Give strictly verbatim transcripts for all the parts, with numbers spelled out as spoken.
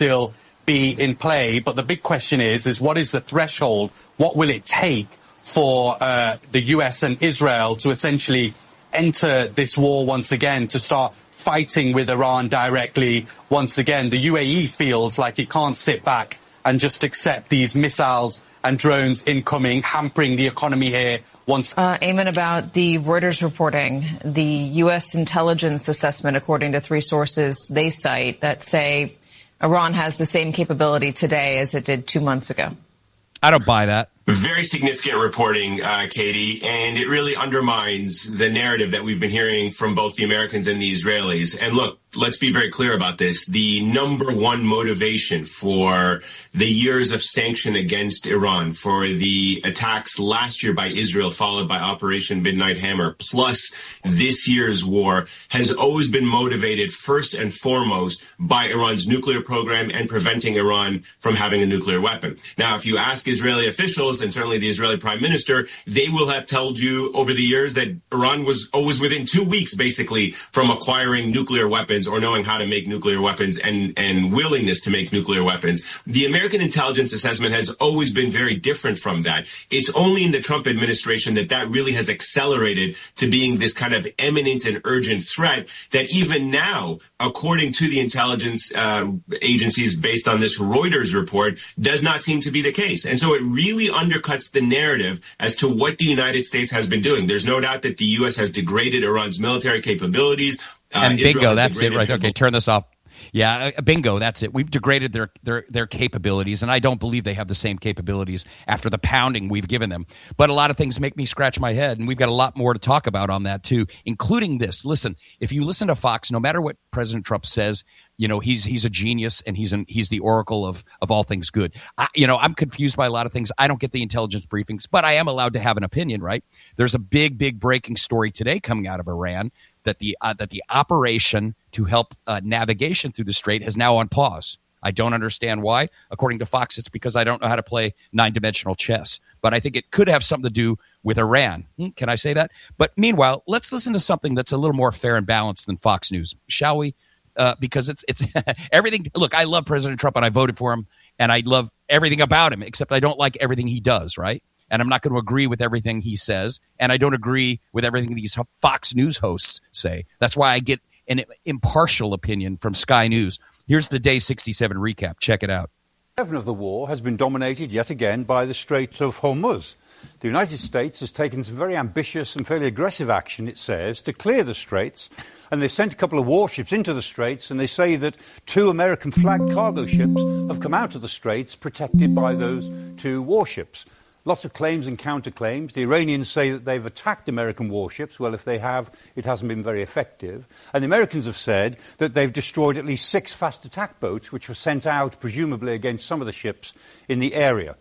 still be in play. But the big question is, is what is the threshold? What will it take for uh, the U S and Israel to essentially enter this war once again, to start fighting with Iran directly once again? The U A E feels like it can't sit back and just accept these missiles and drones incoming, hampering the economy here. Once. Uh, Eamon, about the Reuters reporting, the U S intelligence assessment, according to three sources they cite, that say Iran has the same capability today as it did two months ago. I don't buy that. Very significant reporting, uh, Katie, and it really undermines the narrative that we've been hearing from both the Americans and the Israelis. And look, let's be very clear about this. The number one motivation for the years of sanction against Iran, for the attacks last year by Israel, followed by Operation Midnight Hammer, plus this year's war, has always been motivated first and foremost by Iran's nuclear program and preventing Iran from having a nuclear weapon. Now, if you ask Israeli officials, and certainly the Israeli prime minister, they will have told you over the years that Iran was always within two weeks, basically, from acquiring nuclear weapons or knowing how to make nuclear weapons and, and willingness to make nuclear weapons. The American intelligence assessment has always been very different from that. It's only in the Trump administration that that really has accelerated to being this kind of imminent and urgent threat that even now, according to the intelligence uh, agencies based on this Reuters report, does not seem to be the case. And so it really undercuts the narrative as to what the United States has been doing. There's no doubt that the U S has degraded Iran's military capabilities. Uh, and bingo, that's it, right? Israel. Okay, turn this off. Yeah, uh, bingo, that's it. We've degraded their, their their capabilities, and I don't believe they have the same capabilities after the pounding we've given them. But a lot of things make me scratch my head, and we've got a lot more to talk about on that, too, including this. Listen, if you listen to Fox, no matter what President Trump says, you know, he's he's a genius, and he's an, he's the oracle of, of all things good. I, you know, I'm confused by a lot of things. I don't get the intelligence briefings, but I am allowed to have an opinion, right? There's a big, big breaking story today coming out of Iran that the uh, that the operation to help uh, navigation through the strait is now on pause. I don't understand why. According to Fox, it's because I don't know how to play nine-dimensional chess. But I think it could have something to do with Iran. Hmm, can I say that? But meanwhile, let's listen to something that's a little more fair and balanced than Fox News, shall we? Uh, because it's it's everything. Look, I love President Trump, and I voted for him, and I love everything about him, except I don't like everything he does, right? And I'm not going to agree with everything he says, and I don't agree with everything these Fox News hosts say. That's why I get an impartial opinion from Sky News. Here's the Day sixty-seven recap. Check it out. The heaven of the war has been dominated yet again by the Strait of Hormuz. The United States has taken some very ambitious and fairly aggressive action, it says, to clear the straits. And they've sent a couple of warships into the straits, and they say that two American-flagged cargo ships have come out of the straits protected by those two warships. Lots of claims and counterclaims. The Iranians say that they've attacked American warships. Well, if they have, it hasn't been very effective. And the Americans have said that they've destroyed at least six fast attack boats, which were sent out, presumably, against some of the ships in the area.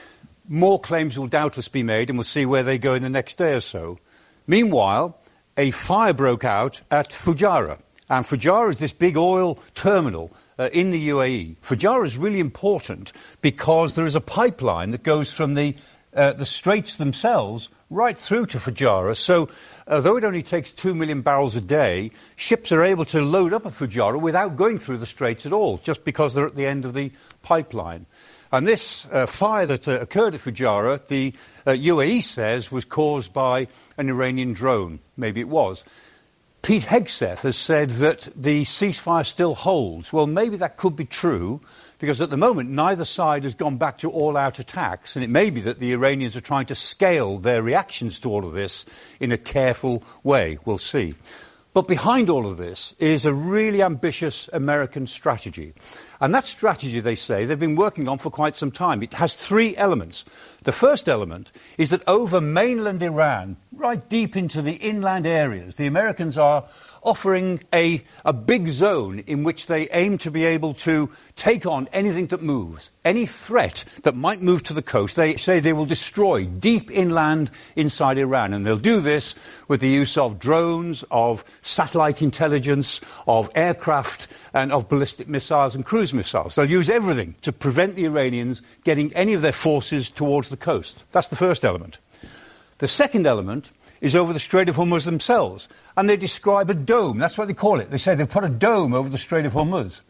More claims will doubtless be made, and we'll see where they go in the next day or so. Meanwhile, a fire broke out at Fujairah. And Fujairah is this big oil terminal uh, in the U A E. Fujairah is really important because there is a pipeline that goes from the Uh, the straits themselves right through to Fujairah. So, although it only takes two million barrels a day, ships are able to load up at Fujairah without going through the straits at all, just because they're at the end of the pipeline. And this uh, fire that uh, occurred at Fujairah, the uh, U A E says, was caused by an Iranian drone. Maybe it was. Pete Hegseth has said that the ceasefire still holds. Well, maybe that could be true, because at the moment neither side has gone back to all-out attacks, and it may be that the Iranians are trying to scale their reactions to all of this in a careful way. We'll see. But behind all of this is a really ambitious American strategy. And that strategy, they say, they've been working on for quite some time. It has three elements. The first element is that over mainland Iran, right deep into the inland areas, the Americans are offering a, a big zone in which they aim to be able to take on anything that moves, any threat that might move to the coast. They say they will destroy deep inland inside Iran, and they'll do this with the use of drones, of satellite intelligence, of aircraft, and of ballistic missiles and cruise missiles. They'll use everything to prevent the Iranians getting any of their forces towards the coast. That's the first element. The second element is over the Strait of Hormuz themselves, and they describe a dome. That's what they call it. They say they've put a dome over the Strait of Hormuz.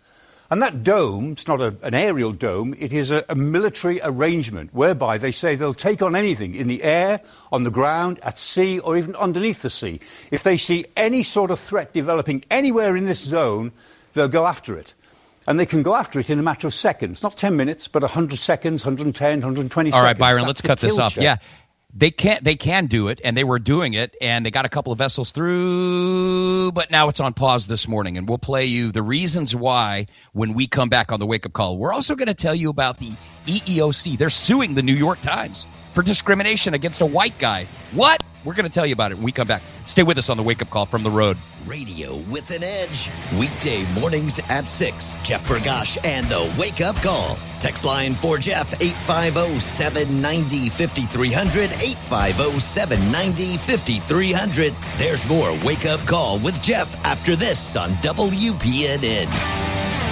And that dome, it's not a, an aerial dome, it is a, a military arrangement whereby they say they'll take on anything in the air, on the ground, at sea, or even underneath the sea. If they see any sort of threat developing anywhere in this zone, they'll go after it. And they can go after it in a matter of seconds. Not ten minutes, but one hundred seconds, one hundred ten, one hundred twenty All seconds. All right, Byron, That's let's cut this off. check. Yeah. They can't. They can do it, and they were doing it, and they got a couple of vessels through, but now it's on pause this morning, and we'll play you the reasons why when we come back on the Wake Up Call. We're also going to tell you about the E E O C. They're suing the New York Times for discrimination against a white guy. What? We're going to tell you about it when we come back. Stay with us on the Wake Up Call from the road. Radio with an edge. Weekday mornings at six. Jeff Bergosh and the Wake Up Call. Text line for Jeff, eight five zero, seven nine zero, five three zero zero, eight five zero, seven nine zero, five three zero zero. There's more Wake Up Call with Jeff after this on W P N N.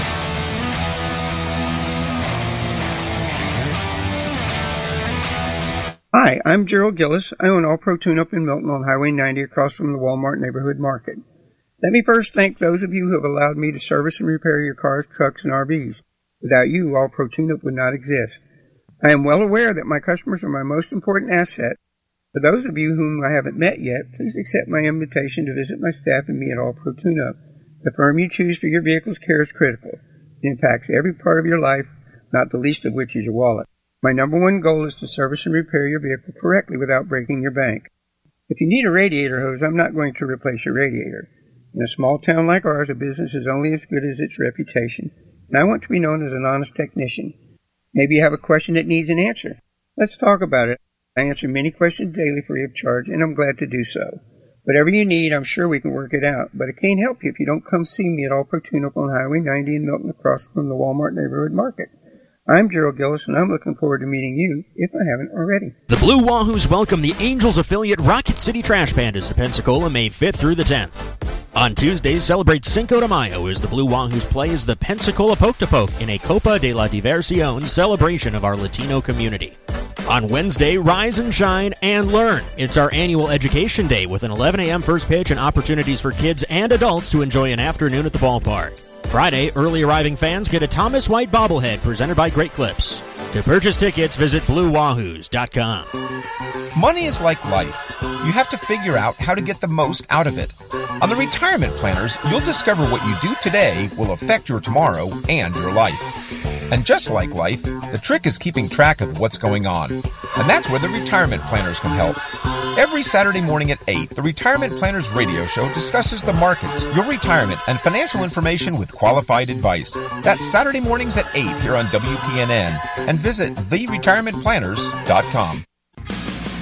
Hi, I'm Gerald Gillis. I own All Pro Tune-Up in Milton on Highway ninety across from the Walmart Neighborhood Market. Let me first thank those of you who have allowed me to service and repair your cars, trucks, and R Vs. Without you, All Pro Tune-Up would not exist. I am well aware that my customers are my most important asset. For those of you whom I haven't met yet, please accept my invitation to visit my staff and me at All Pro Tune-Up. The firm you choose for your vehicle's care is critical. It impacts every part of your life, not the least of which is your wallet. My number one goal is to service and repair your vehicle correctly without breaking your bank. If you need a radiator hose, I'm not going to replace your radiator. In a small town like ours, a business is only as good as its reputation, and I want to be known as an honest technician. Maybe you have a question that needs an answer. Let's talk about it. I answer many questions daily free of charge, and I'm glad to do so. Whatever you need, I'm sure we can work it out, but I can't help you if you don't come see me at All Pro Tune-Up on Highway ninety in Milton across from the Walmart Neighborhood Market. I'm Gerald Gillis, and I'm looking forward to meeting you, if I haven't already. The Blue Wahoos welcome the Angels affiliate Rocket City Trash Pandas to Pensacola May fifth through the tenth. On Tuesdays, celebrate Cinco de Mayo as the Blue Wahoos play as the Pensacola Poke to Poke in a Copa de la Diversión celebration of our Latino community. On Wednesday, rise and shine and learn. It's our annual Education Day with an eleven a.m. first pitch and opportunities for kids and adults to enjoy an afternoon at the ballpark. Friday, early arriving fans get a Thomas White bobblehead presented by Great Clips. To purchase tickets, visit blue wahoos dot com. Money is like life. You have to figure out how to get the most out of it. On the Retirement Planners, you'll discover what you do today will affect your tomorrow and your life. And just like life, the trick is keeping track of what's going on. And that's where the Retirement Planners can help. Every Saturday morning at eight, the Retirement Planners radio show discusses the markets, your retirement, and financial information with qualified advice. That's Saturday mornings at eight here on W P N N. And visit the retirement planners dot com.